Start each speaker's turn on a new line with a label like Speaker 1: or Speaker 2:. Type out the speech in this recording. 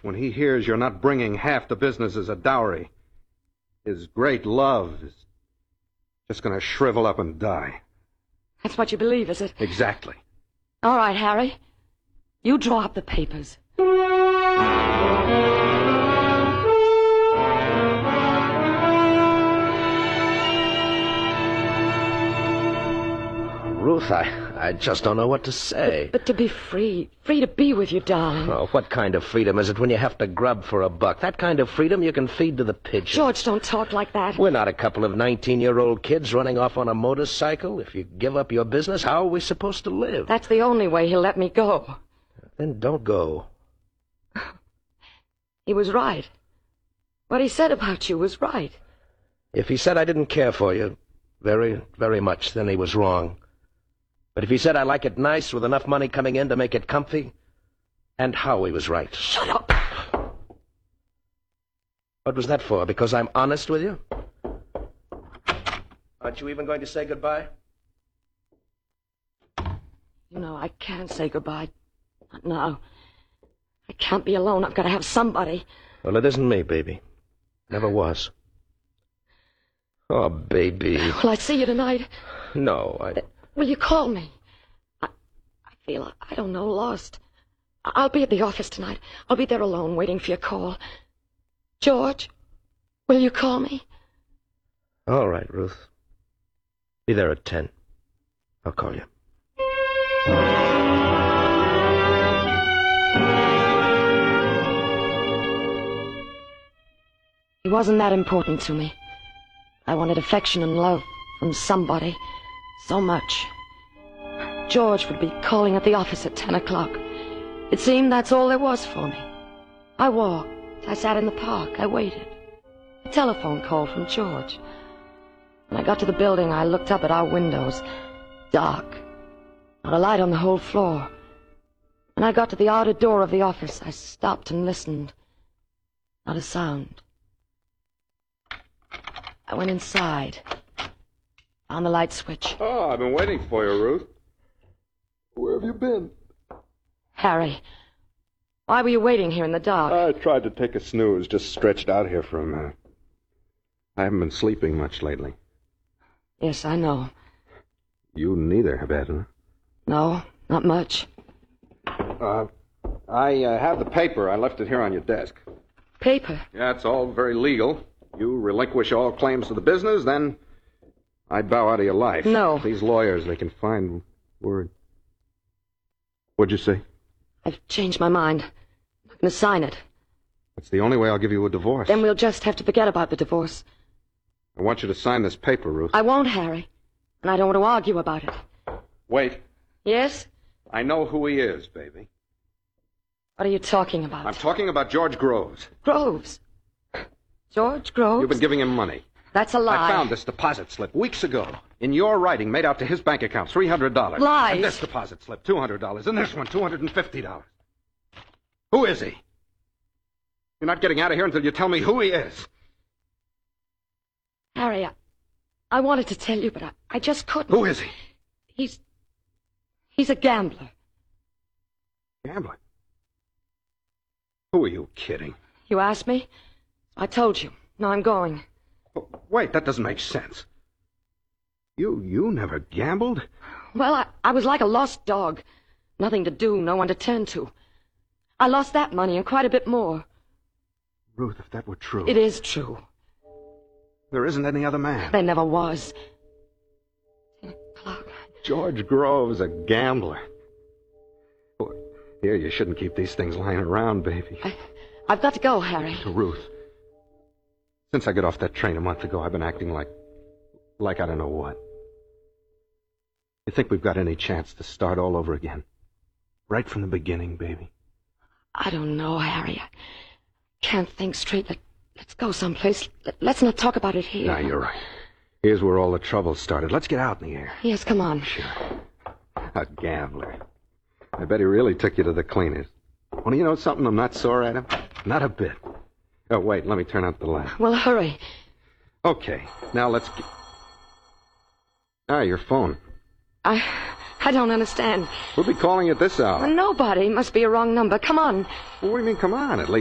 Speaker 1: when he hears you're not bringing half the business as a dowry. His great love is just going to shrivel up and die.
Speaker 2: That's what you believe, is it?
Speaker 1: Exactly.
Speaker 2: All right, Harry. You draw up the papers.
Speaker 3: Ruth, I just don't know what to say.
Speaker 2: But to be free to be with you, darling.
Speaker 3: Oh, what kind of freedom is it when you have to grub for a buck? That kind of freedom you can feed to the pigeons.
Speaker 2: George, don't talk like that.
Speaker 3: We're not a couple of 19-year-old kids running off on a motorcycle. If you give up your business, how are we supposed to live?
Speaker 2: That's the only way he'll let me go.
Speaker 3: Then don't go.
Speaker 2: He was right. What he said about you was right.
Speaker 3: If he said I didn't care for you very, very much, then he was wrong. But if he said I like it nice with enough money coming in to make it comfy, and Howie was right.
Speaker 2: Shut up!
Speaker 3: What was that for? Because I'm honest with you? Aren't you even going to say goodbye?
Speaker 2: You know, I can't say goodbye. Not now. I can't be alone. I've got to have somebody.
Speaker 3: Well, it isn't me, baby. Never was. Oh, baby.
Speaker 2: Will I see you tonight?
Speaker 3: No,
Speaker 2: Will you call me? I feel, I don't know, lost. I'll be at the office tonight. I'll be there alone, waiting for your call. George, will you call me?
Speaker 3: All right, Ruth. Be there at 10. I'll call you.
Speaker 2: He wasn't that important to me. I wanted affection and love from somebody. So much. George would be calling at the office at 10 o'clock. It seemed that's all there was for me. I walked. I sat in the park. I waited. A telephone call from George. When I got to the building, I looked up at our windows. Dark. Not a light on the whole floor. When I got to the outer door of the office, I stopped and listened. Not a sound. I went inside. On the light switch.
Speaker 1: Oh, I've been waiting for you, Ruth. Where have you been?
Speaker 2: Harry, why were you waiting here in the dark?
Speaker 1: I tried to take a snooze, just stretched out here for a minute. I haven't been sleeping much lately.
Speaker 2: Yes, I know.
Speaker 1: You neither have, Edna.
Speaker 2: No, not much.
Speaker 1: I have the paper. I left it here on your desk.
Speaker 2: Paper?
Speaker 1: Yeah, it's all very legal. You relinquish all claims to the business, then I'd bow out of your life.
Speaker 2: No.
Speaker 1: These lawyers, they can find word. What'd you say?
Speaker 2: I've changed my mind. I'm not going to sign it.
Speaker 1: That's the only way I'll give you a divorce.
Speaker 2: Then we'll just have to forget about the divorce.
Speaker 1: I want you to sign this paper, Ruth.
Speaker 2: I won't, Harry. And I don't want to argue about it.
Speaker 1: Wait.
Speaker 2: Yes?
Speaker 1: I know who he is, baby.
Speaker 2: What are you talking about?
Speaker 1: I'm talking about George Groves.
Speaker 2: Groves? George Groves?
Speaker 1: You've been giving him money.
Speaker 2: That's a lie.
Speaker 1: I found this deposit slip weeks ago. In your writing, made out to his bank account, $300.
Speaker 2: Lies.
Speaker 1: And this deposit slip, $200. And this one, $250. Who is he? You're not getting out of here until you tell me who he is.
Speaker 2: Harry, I wanted to tell you, but I just couldn't.
Speaker 1: Who is he?
Speaker 2: He's a gambler.
Speaker 1: Gambler? Who are you kidding?
Speaker 2: You asked me? I told you. Now I'm going.
Speaker 1: Oh, wait, that doesn't make sense. You never gambled?
Speaker 2: Well, I was like a lost dog. Nothing to do, no one to turn to. I lost that money and quite a bit more.
Speaker 1: Ruth, if that were true...
Speaker 2: It is true.
Speaker 1: There isn't any other man.
Speaker 2: There never was. 10 o'clock.
Speaker 1: George Groves, a gambler. Oh, here, you shouldn't keep these things lying around, baby.
Speaker 2: I've got to go, Harry.
Speaker 1: To Ruth. Since I got off that train a month ago, I've been acting like I don't know what. You think we've got any chance to start all over again? Right from the beginning, baby?
Speaker 2: I don't know, Harry. I can't think straight. Let's go someplace. Let's not talk about it here.
Speaker 1: No, you're right. Here's where all the trouble started. Let's get out in the air.
Speaker 2: Yes, come on.
Speaker 1: Sure. A gambler. I bet he really took you to the cleaners. Well, you know something? I'm not sore at him. Not a bit. Oh, wait, let me turn out the light.
Speaker 2: Well, hurry.
Speaker 1: Okay, now let's get... Your phone.
Speaker 2: I don't understand.
Speaker 1: Who'll be calling at this hour?
Speaker 2: Nobody. Must be a wrong number. Come on.
Speaker 1: Well, what do you mean, come on? At least